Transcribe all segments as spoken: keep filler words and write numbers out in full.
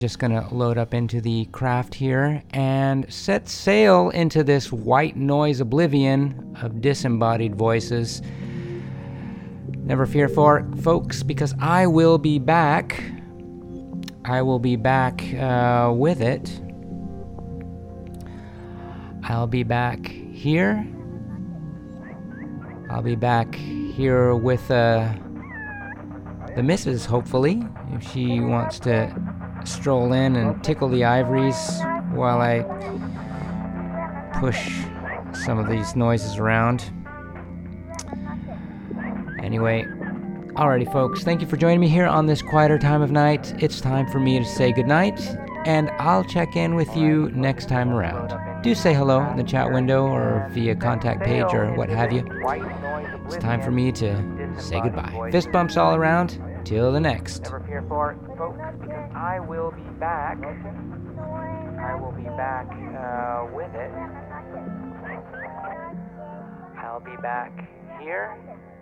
Just gonna load up into the craft here and set sail into this white noise oblivion of disembodied voices. Never fear for folks, because I will be back. I will be back uh, with it. I'll be back here. I'll be back here with uh, the missus, hopefully, if she wants to stroll in and tickle the ivories while I push some of these noises around. Anyway, alrighty folks, thank you for joining me here on this quieter time of night. It's time for me to say goodnight, and I'll check in with you next time around. Do say hello in the chat window or via contact page or what have you. It's time for me to say goodbye. Fist bumps all around. Till the next. Never fear for it, folks, because I will be back. I will be back uh, with it. I'll be back here.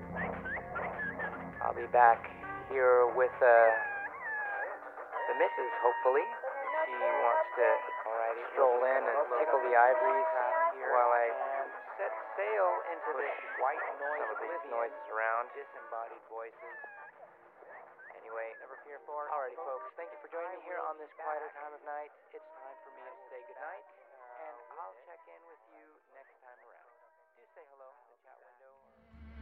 I'll be back here with uh, the missus, hopefully. She wants to alrighty, stroll in and tickle the ivories while I set sail into this white noise of these noises around, disembodied voices. Anyway, never fear for it. Alrighty, folks, thank you for joining me here on this quieter time of night. It's time for me to say goodnight, and I'll check in with you next time around. Do say hello in the chat room.